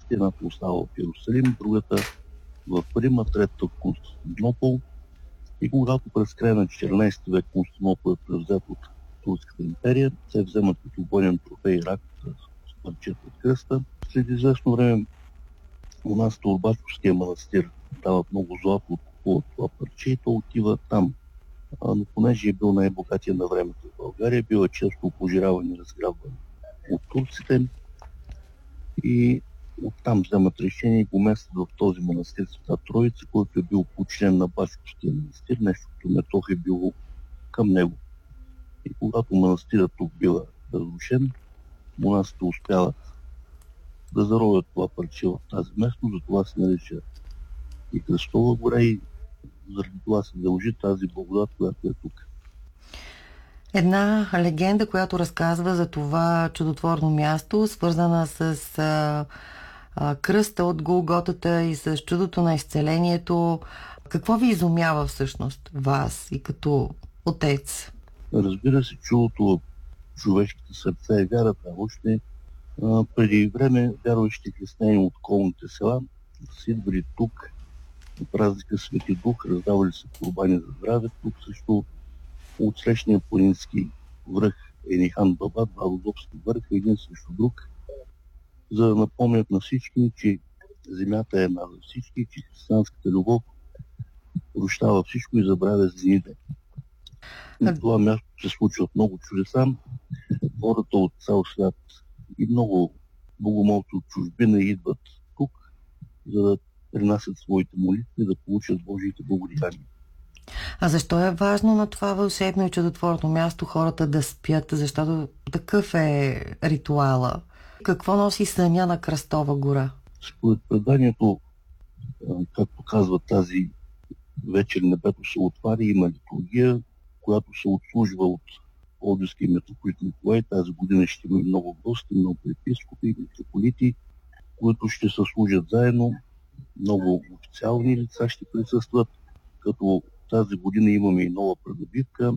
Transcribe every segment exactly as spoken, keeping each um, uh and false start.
Едната остава в Иерусалим, другата в Рим, а третата в Константинопол. И когато през края на четиринадесети век Константинопол е превзет от Турската империя, се вземат като военен трофей раката с парчета от кръста. След известно време у нас Турбачовския манастир дават много злато от това парче и то отива там. А, но понеже е бил най-богатия на времето в България, бил е често пожираван и разграбван от турците и оттам вземат решение и го местят в този манастир Света Троица, който е бил подчинен на Бачковския манастир, нещо като Метох е било към него. И когато манастирът тук бива разрушен, монасите успяват да заровят това парче в тази местност, затова се нарича и Кръстова гора и заради това се дължи тази благодат, която е тук. Една легенда, която разказва за това чудотворно място, свързана с а, а, кръста от Голготата и с чудото на изцелението. Какво ви изумява всъщност вас и като отец? Разбира се, чудото в човешките сърца е вярата. Още а, преди време вярващите християни от околните села са идвали тук на празника Свети Дух, раздавали се курбани за здраве. Тук също от срещния планински връх Енихан Баба, два родопски върха, един срещу друг, за да напомнят на всички, че земята е една за всички, че християнската любов прощава всичко и забравя злините. На това място се случват много чудеса. Хората от цял свят и много богомолци от чужбина идват тук, за да принасят своите молитви и да получат Божиите благодеяния. А защо е важно на това вълшебно и чудотворно място хората да спят? Защото такъв е ритуала. Какво носи съня на Кръстова гора? Според преданието, както казва тази вечер, небето се отваря, има литургия, която се отслужва от Пловдивския митрополит Николай. Тази година ще има много гости, много епископи, митрополити, които ще се служат заедно. Много официални лица ще присъстват, като тази година имаме и нова придобивка,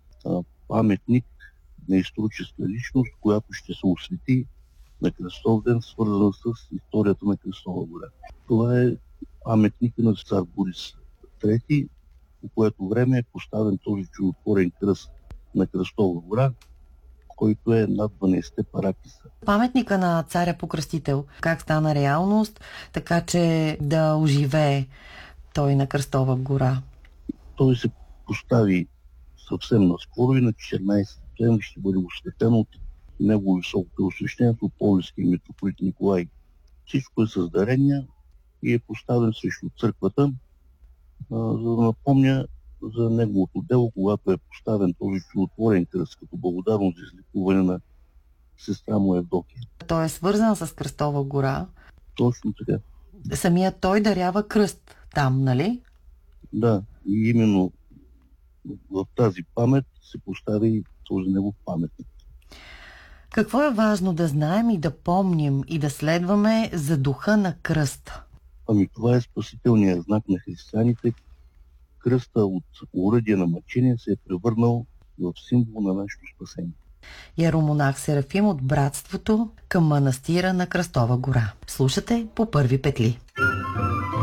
паметник на историческа личност, която ще се освети на Кръстов ден, свързана с историята на Кръстова гора. Това е паметника на цар Борис трети, по което време е поставен този чудотворен кръст на Кръстова гора, който е над дванадесет параклиса. Паметника на царя Покръстител, как стана реалност, така че да оживее той на Кръстова гора? Той се постави съвсем наскоро и на четиринадесети септември ще бъде осветен от негово високо преосвещението Пловдивския митрополит Николай. Всичко е с дарения и е поставен срещу църквата, а, за да напомня за неговото дело, когато е поставен този чудотворен кръст като благодарност за излекуване на сестра му Евдокия. Той е свързан с Кръстова гора. Точно така. Самият той дарява кръст там, нали? Да, и именно в тази памет се поставя и този негов паметник. Какво е важно да знаем и да помним и да следваме за духа на кръста? Ами това е спасителният знак на християните. Кръста от оръдие на мъчение се е превърнал в символ на нашето спасение. Иеромонах Серафим от братството към манастира на Кръстова гора. Слушате по първи петли.